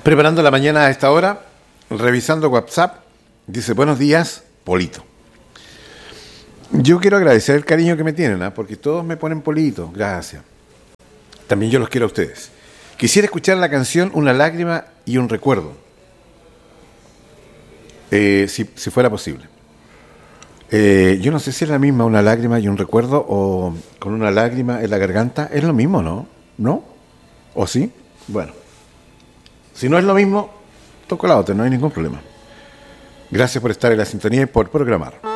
Preparando la mañana a esta hora, revisando WhatsApp, dice, buenos días, Polito. Yo quiero agradecer el cariño que me tienen, porque todos me ponen Polito, gracias. También yo los quiero a ustedes. Quisiera escuchar la canción Una lágrima y un recuerdo, si fuera posible. Yo no sé si es la misma Una lágrima y un recuerdo o con una lágrima en la garganta. ¿Es lo mismo, no? ¿No? ¿O sí? Bueno. Si no es lo mismo, toco la otra, no hay ningún problema. Gracias por estar en la sintonía y por programar.